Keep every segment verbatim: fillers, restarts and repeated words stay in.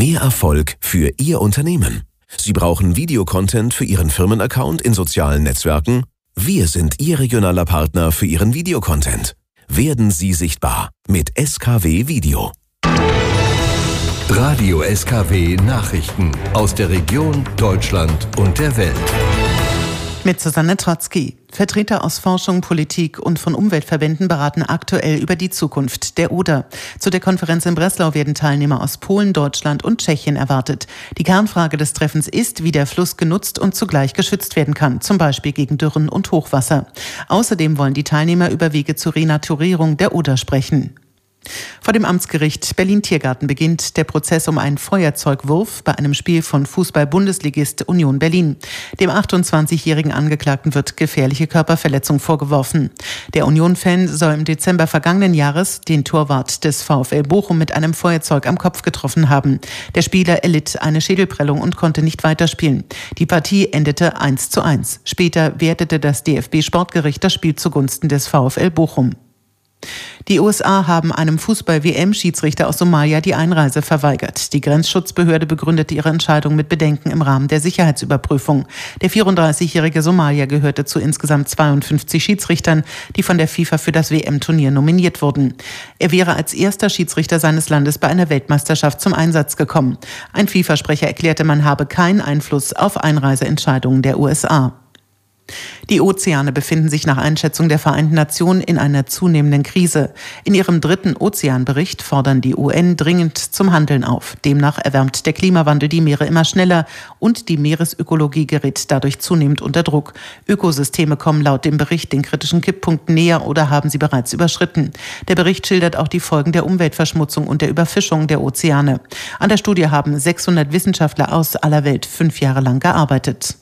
Mehr Erfolg für Ihr Unternehmen. Sie brauchen Videocontent für Ihren Firmenaccount in sozialen Netzwerken? Wir sind Ihr regionaler Partner für Ihren Videocontent. Werden Sie sichtbar mit S K W Video. Radio S K W Nachrichten aus der Region, Deutschland und der Welt. Mit Susanne Trotzki. Vertreter aus Forschung, Politik und von Umweltverbänden beraten aktuell über die Zukunft der Oder. Zu der Konferenz in Breslau werden Teilnehmer aus Polen, Deutschland und Tschechien erwartet. Die Kernfrage des Treffens ist, wie der Fluss genutzt und zugleich geschützt werden kann, zum Beispiel gegen Dürren und Hochwasser. Außerdem wollen die Teilnehmer über Wege zur Renaturierung der Oder sprechen. Vor dem Amtsgericht Berlin-Tiergarten beginnt der Prozess um einen Feuerzeugwurf bei einem Spiel von Fußball-Bundesligist Union Berlin. Dem achtundzwanzigjährigen Angeklagten wird gefährliche Körperverletzung vorgeworfen. Der Union-Fan soll im Dezember vergangenen Jahres den Torwart des VfL Bochum mit einem Feuerzeug am Kopf getroffen haben. Der Spieler erlitt eine Schädelprellung und konnte nicht weiterspielen. Die Partie endete eins zu eins. Später wertete das D F B-Sportgericht das Spiel zugunsten des VfL Bochum. Die U S A haben einem Fußball-W M-Schiedsrichter aus Somalia die Einreise verweigert. Die Grenzschutzbehörde begründete ihre Entscheidung mit Bedenken im Rahmen der Sicherheitsüberprüfung. Der vierunddreißigjährige Somalier gehörte zu insgesamt zweiundfünfzig Schiedsrichtern, die von der FIFA für das W M-Turnier nominiert wurden. Er wäre als erster Schiedsrichter seines Landes bei einer Weltmeisterschaft zum Einsatz gekommen. Ein FIFA-Sprecher erklärte, man habe keinen Einfluss auf Einreiseentscheidungen der U S A. Die Ozeane befinden sich nach Einschätzung der Vereinten Nationen in einer zunehmenden Krise. In ihrem dritten Ozeanbericht fordern die U N dringend zum Handeln auf. Demnach erwärmt der Klimawandel die Meere immer schneller und die Meeresökologie gerät dadurch zunehmend unter Druck. Ökosysteme kommen laut dem Bericht den kritischen Kipppunkten näher oder haben sie bereits überschritten. Der Bericht schildert auch die Folgen der Umweltverschmutzung und der Überfischung der Ozeane. An der Studie haben sechshundert Wissenschaftler aus aller Welt fünf Jahre lang gearbeitet.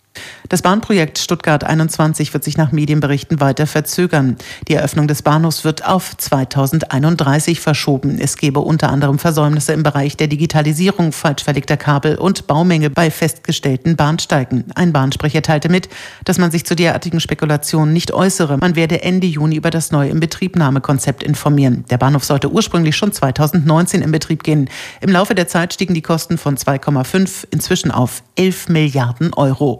Das Bahnprojekt Stuttgart einundzwanzig wird sich nach Medienberichten weiter verzögern. Die Eröffnung des Bahnhofs wird auf zweitausendeinunddreißig verschoben. Es gebe unter anderem Versäumnisse im Bereich der Digitalisierung, falsch verlegter Kabel und Baumängel bei festgestellten Bahnsteigen. Ein Bahnsprecher teilte mit, dass man sich zu derartigen Spekulationen nicht äußere. Man werde Ende Juni über das neue Inbetriebnahmekonzept informieren. Der Bahnhof sollte ursprünglich schon zweitausendneunzehn in Betrieb gehen. Im Laufe der Zeit stiegen die Kosten von zwei Komma fünf inzwischen auf elf Milliarden Euro.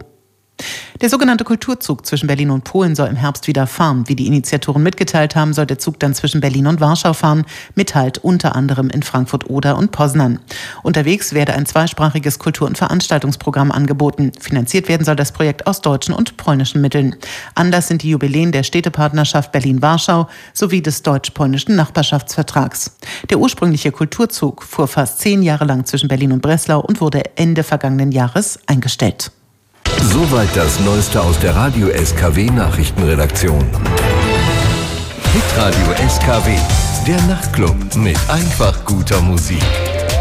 Der sogenannte Kulturzug zwischen Berlin und Polen soll im Herbst wieder fahren. Wie die Initiatoren mitgeteilt haben, soll der Zug dann zwischen Berlin und Warschau fahren, mit Halt unter anderem in Frankfurt-Oder und Poznań. Unterwegs werde ein zweisprachiges Kultur- und Veranstaltungsprogramm angeboten. Finanziert werden soll das Projekt aus deutschen und polnischen Mitteln. Anlass sind die Jubiläen der Städtepartnerschaft Berlin-Warschau sowie des deutsch-polnischen Nachbarschaftsvertrags. Der ursprüngliche Kulturzug fuhr fast zehn Jahre lang zwischen Berlin und Breslau und wurde Ende vergangenen Jahres eingestellt. Soweit das Neueste aus der Radio S K W Nachrichtenredaktion. Hitradio S K W, der Nachtclub mit einfach guter Musik.